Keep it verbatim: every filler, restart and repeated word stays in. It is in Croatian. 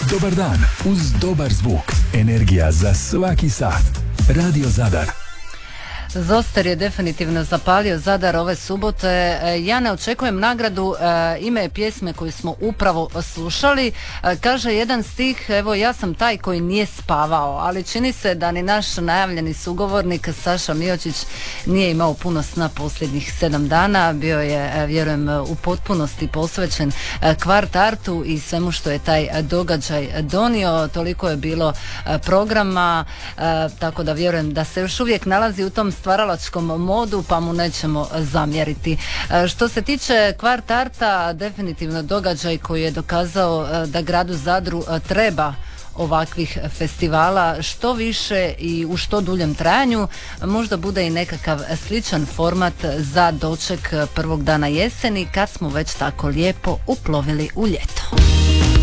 Dobar dan uz dobar zvuk. Energija za svaki sat. Radio Zadar. Zoster je definitivno zapalio Zadar ove subote. Ja ne očekujem nagradu, ime je pjesme koju smo upravo slušali. Kaže jedan stih, evo ja sam taj koji nije spavao, ali čini se da ni naš najavljeni sugovornik Saša Miočić nije imao puno sna posljednjih sedam dana. Bio je, vjerujem, u potpunosti posvećen Kvart Artu i svemu što je taj događaj donio. Toliko je bilo programa, tako da vjerujem da se još uvijek nalazi u tom stvaralačkom modu, pa mu nećemo zamjeriti. Što se tiče Kvart Arta, definitivno događaj koji je dokazao da gradu Zadru treba ovakvih festivala što više i u što duljem trajanju. Možda bude i nekakav sličan format za doček prvog dana jeseni kad smo već tako lijepo uplovili u ljeto.